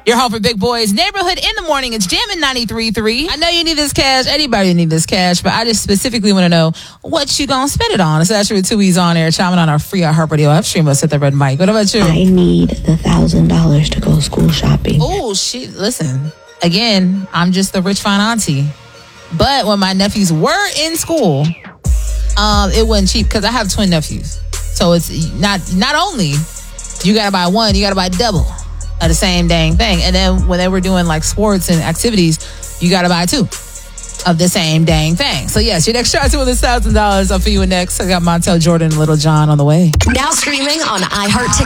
Your home for big boys. Neighborhood in the morning. It's Jammin' 93.3. I know you need this cash. Anybody need this cash. But I just specifically want to know what you gonna spend it on. So that's with 2 E's on air. Chiming on our free iHeart Radio app stream us at the red mic. What about you? I need the $1,000 to go school shopping. Oh, shit. Listen. Again, I'm just the rich fine auntie. But when my nephews were in school, it wasn't cheap because I have twin nephews. So it's not only you gotta buy one, you gotta buy double of the same dang thing. And then when they were doing like sports and activities, you gotta buy two of the same dang thing. So yes, your next try to win this $1,000. I'll for you next. I got Montel Jordan and Little John on the way. Now streaming on iHeart.